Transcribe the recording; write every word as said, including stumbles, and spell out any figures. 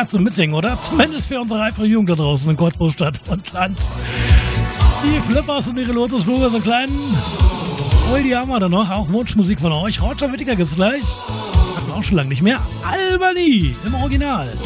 Herz zum Mitsingen, oder? Zumindest für unsere reife Jugend da draußen in Cottbus, Stadt und Land. Die Flippers und ihre Lotusblume, so kleinen. Oh, die haben wir dann noch. Auch Wunschmusik von euch. Roger Whittaker gibt's gleich. Hatten wir auch schon lange nicht mehr. Albany im Original.